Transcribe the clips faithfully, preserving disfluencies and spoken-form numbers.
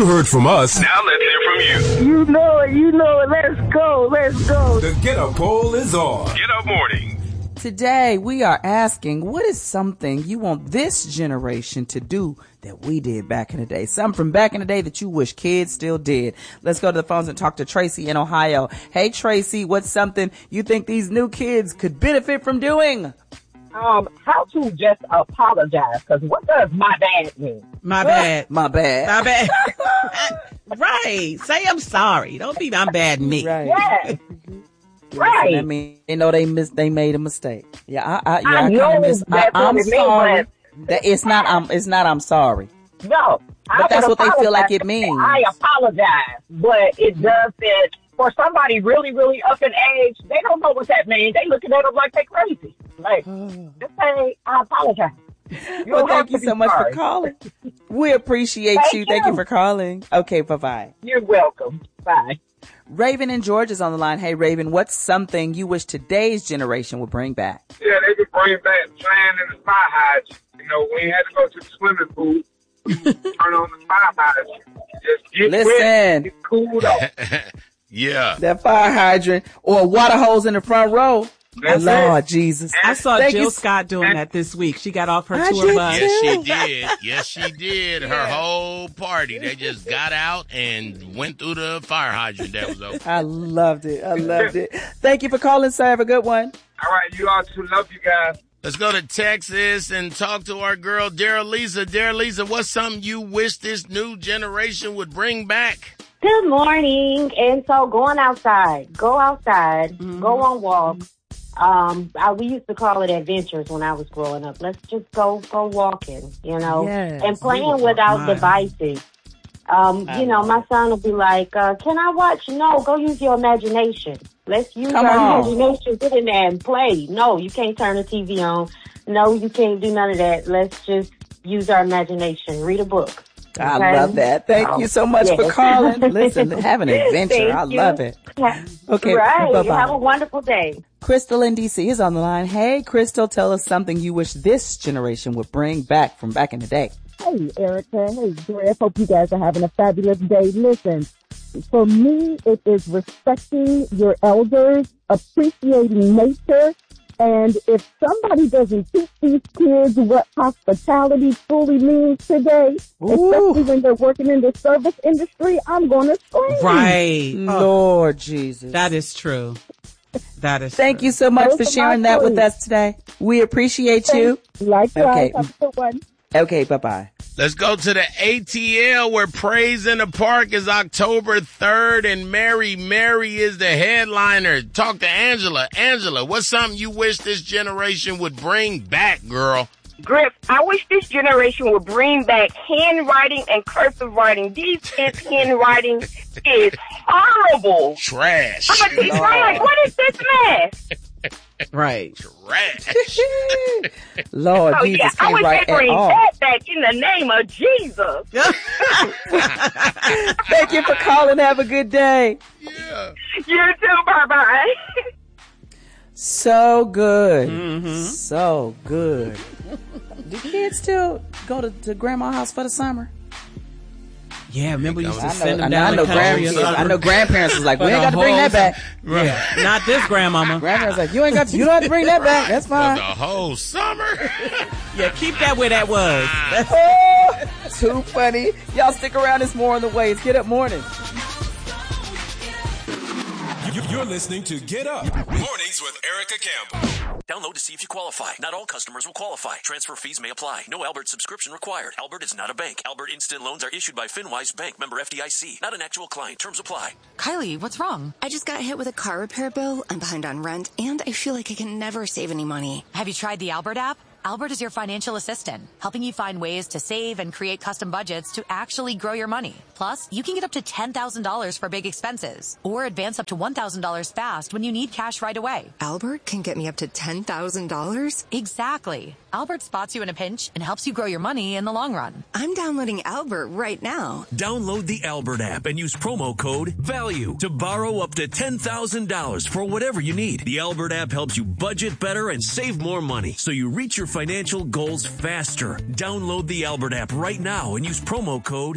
You heard from us. Now let's hear from you. You know it, you know it. Let's go, let's go. The Get Up poll is on. Get Up Morning. Today, we are asking, what is something you want this generation to do that we did back in the day? Something from back in the day that you wish kids still did. Let's go to the phones and talk to Tracy in Ohio. Hey, Tracy, what's something you think these new kids could benefit from doing? Um, how to just apologize, because what does my bad mean? My bad. My bad. My bad. Right. Say I'm sorry. Don't be I'm bad and me. Right. Yes. Right. I mean, you know, they miss, they made a mistake. Yeah, I, I, yeah, I I kind know of miss, I, that's what I'm it means, sorry. but- That it's not, I'm, it's not, I'm sorry. No. But I that's would what they feel like apologize. it means. I apologize, but it does that for somebody really, really up in age, they don't know what that means. They looking at them like they crazy. Like, just say, I apologize. You Well, don't have thank to you be so much sorry. for calling. We appreciate Thank you. Thank you you. for calling. Okay, bye-bye. You're welcome. Bye. Raven in George is on the line. Hey, Raven, what's something you wish today's generation would bring back? Yeah, they could bring back playing in the fire hydrant. You know, when you had to go to the swimming pool, turn on the fire hydrant. Just get Listen. wet, get cooled off. Yeah. That fire hydrant or a water hose in the front row. That's Lord it. Jesus. I saw Thank Jill you. Scott doing that this week. She got off her I tour did bus. too. Yes, she did. Yes, she did. Her whole party. They just got out and went through the fire hydrant that was open. I loved it. I loved it. Thank you for calling, sir. Have a good one. All right, you all too. Love you guys. Let's go to Texas and talk to our girl, Dara Lisa. Dara Lisa, what's something you wish this new generation would bring back? Good morning. And so going outside, go outside, Mm-hmm. go on walks. Um, I, we used to call it adventures when I was growing up. Let's just go, go walking, you know, Yes. and playing without Right. devices. Um, you know, my son will be like, uh, can I watch? No, go use your imagination. Let's use Come our on. imagination, get in there and play. No, you can't turn the T V on. No, you can't do none of that. Let's just use our imagination. Read a book. I Okay? love that. Thank Oh, you so much for yes. calling. Listen, have an adventure. Thank I you. love it. Okay, Right. bye-bye. Have a wonderful day. Crystal in D C is on the line. Hey, Crystal, tell us something you wish this generation would bring back from back in the day. Hey, Erica. Hey, Griff. Hope you guys are having a fabulous day. Listen, for me, it is respecting your elders, appreciating nature, and if somebody doesn't teach these kids what hospitality truly means today, especially when they're working in the service industry, I'm going to scream. Right. Lord Jesus. That is true. That is Thank true. you so much Those for are my sharing that with stories. us today. We appreciate you. Likewise, Okay. have a good one. Okay, bye-bye. Let's go to the A T L where Praise in the Park is October third and Mary Mary is the headliner. Talk to Angela. Angela, what's something you wish this generation would bring back, girl? Griff, I wish this generation would bring back handwriting and cursive writing. These kids' handwriting is horrible. Trash. I'm like, I'm like, what is this mess? Right. Trash. Lord Oh, Jesus yeah, I can't wish write they at bring all. that back in the name of Jesus. Thank you for calling. Have a good day. Yeah. You too, bye-bye. So good. Mm-hmm. So good. Do kids still go to, to grandma's house for the summer? Yeah, remember you used to I send know, them I know, down I know, the country. grandparents, I know grandparents was like, we For ain't the got to bring whole that back. Right. Yeah, not this grandmama. Grandparents like, you ain't got to, you don't have to bring that back. That's For the fine. whole summer. Yeah, keep that where that was. Oh, too funny. Y'all stick around. It's more on the way. It's Get Up Morning. You- You're listening to Get Up Mornings with Erica Campbell. Download to see if you qualify. Not all customers will qualify. Transfer fees may apply. No Albert subscription required. Albert is not a bank. Albert Instant Loans are issued by FinWise Bank, member F D I C. Not an actual client. Terms apply. Kylie, what's wrong? I just got hit with a car repair bill. I'm behind on rent, and I feel like I can never save any money. Have you tried the Albert app? Albert is your financial assistant, helping you find ways to save and create custom budgets to actually grow your money. Plus, you can get up to ten thousand dollars for big expenses or advance up to one thousand dollars fast when you need cash right away. Albert can get me up to ten thousand dollars? Exactly. Albert spots you in a pinch and helps you grow your money in the long run. I'm downloading Albert right now. Download the Albert app and use promo code VALUE to borrow up to ten thousand dollars for whatever you need. The Albert app helps you budget better and save more money so you reach your financial goals faster. Download the Albert app right now and use promo code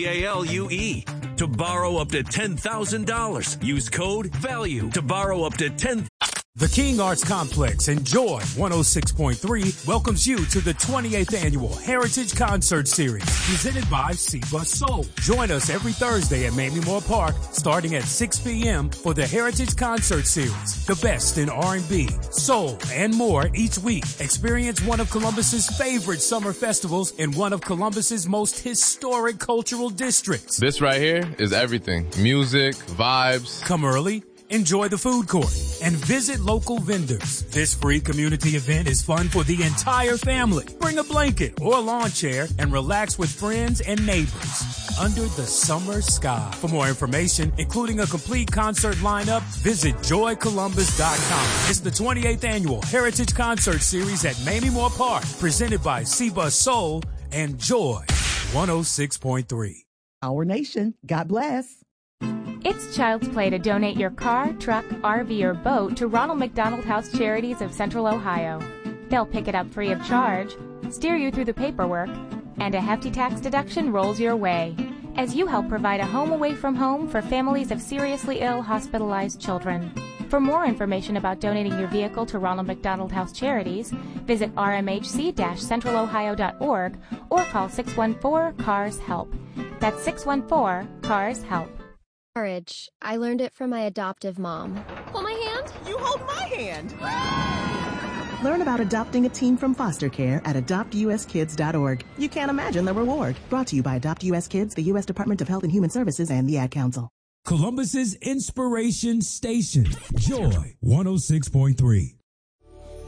VALUE to borrow up to ten thousand dollars. Use code VALUE to borrow up to ten thousand dollars. The King Arts Complex and Joy one oh six point three welcomes you to the twenty-eighth Annual Heritage Concert Series, presented by Seba Soul. Join us every Thursday at Mamie Moore Park, starting at six p.m. for the Heritage Concert Series. The best in R and B, soul, and more each week. Experience one of Columbus's favorite summer festivals in one of Columbus's most historic cultural districts. This right here is everything. Music, vibes. Come early. Enjoy the food court and visit local vendors. This free community event is fun for the entire family. Bring a blanket or a lawn chair and relax with friends and neighbors under the summer sky. For more information, including a complete concert lineup, visit joy columbus dot com. It's the twenty-eighth Annual Heritage Concert Series at Mamie Moore Park, presented by Seba Soul and Joy one oh six point three. Our nation. God bless. It's Child's Play to donate your car, truck, R V, or boat to Ronald McDonald House Charities of Central Ohio. They'll pick it up free of charge, steer you through the paperwork, and a hefty tax deduction rolls your way as you help provide a home away from home for families of seriously ill hospitalized children. For more information about donating your vehicle to Ronald McDonald House Charities, visit r m h c dash central ohio dot org or call six one four, C A R S HELP. That's six one four, C A R S HELP. Courage. I learned it from my adoptive mom. Hold my hand. You hold my hand. Learn about adopting a teen from foster care at adopt u s kids dot org. You can't imagine the reward. Brought to you by Adopt U S Kids, the U S Department of Health and Human Services, and the Ad Council. Columbus's Inspiration Station, Joy one oh six point three.